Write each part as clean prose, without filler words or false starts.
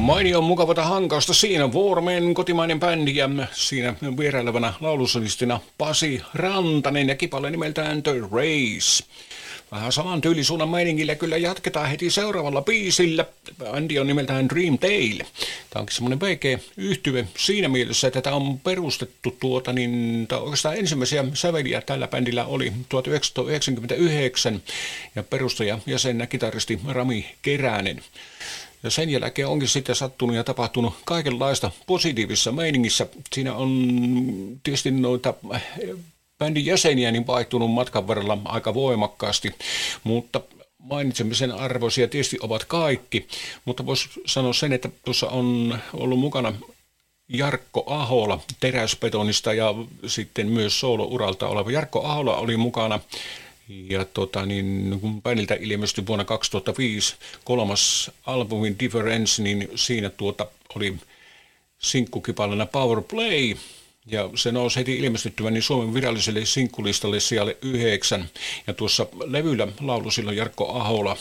Mainio mukavata hankausta siinä Vormen kotimainen bändi ja siinä vierailevana laulusolistina Pasi Rantanen ja kipalle nimeltään The Race. Vähän saman tyylisuunnan meiningillä kyllä jatketaan heti seuraavalla biisillä. Bändi on nimeltään Dream Tale. Tämä onkin semmoinen VG-yhtye siinä mielessä, että tämä on perustettu oikeastaan ensimmäisiä säveliä tällä bändillä oli 1999 ja perustaja jäsenä kitaristi Rami Keränen. Ja sen jälkeen onkin sitten sattunut ja tapahtunut kaikenlaista positiivisessa meiningissä. Siinä on tietysti noita bändin jäseniä niin vaihtunut matkan varrella aika voimakkaasti, mutta mainitsemisen arvoisia tietysti ovat kaikki. Mutta voisi sanoa sen, että tuossa on ollut mukana Jarkko Ahola Teräsbetonista ja sitten myös soolouralta oleva Jarkko Ahola oli mukana. Ja kun bändiltä ilmestyi vuonna 2005 kolmas albumin Difference, niin siinä oli sinkkukipallena Power Play. Ja se nousi heti ilmestyttävän niin Suomen viralliselle sinkkulistalle sijalle 9. Ja tuossa levyllä laulu silloin Jarkko Ahola.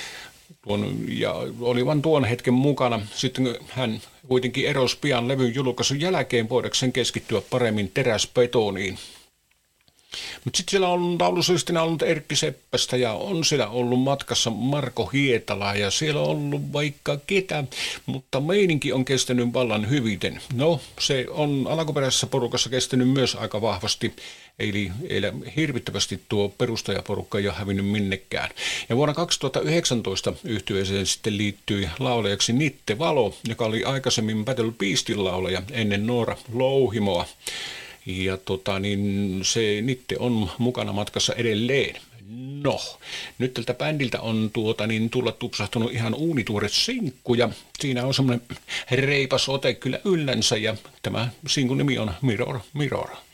Ja oli vain tuon hetken mukana. Sitten hän kuitenkin erosi pian levyn julkaisun jälkeen voidakseen keskittyä paremmin teräsbetoniin. Mutta sitten siellä on laulusolistina ollut Erkki Seppästä ja on siellä ollut matkassa Marko Hietala ja siellä on ollut vaikka ketä, mutta meininki on kestänyt vallan hyviten. No, se on alkuperäisessä porukassa kestänyt myös aika vahvasti, eli hirvittävästi tuo perustajaporukka ei ole hävinnyt minnekään. Ja vuonna 2019 yhtyeeseen sitten liittyi laulajaksi Nitte Valo, joka oli aikaisemmin Battle Beastin laulaja ennen Noora Louhimoa. Ja se Nitte on mukana matkassa edelleen. No, nyt tältä bändiltä on tulla tupsahtunut ihan uunituoret sinkku ja siinä on semmoinen reipas ote kyllä yllänsä ja tämä sinkun nimi on Mirror Mirror.